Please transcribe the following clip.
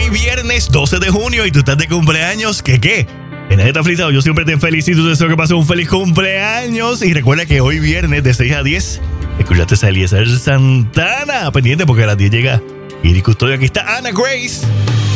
Hoy viernes 12 de junio y tú estás de cumpleaños. ¿Qué? En esta frisado, yo siempre te felicito, te deseo que pases un feliz cumpleaños. Y recuerda que hoy viernes de 6 a 10 escuchaste a Eliezer Santana. Pendiente porque a las 10 llega Iri Custodio. Aquí está Ana Grace.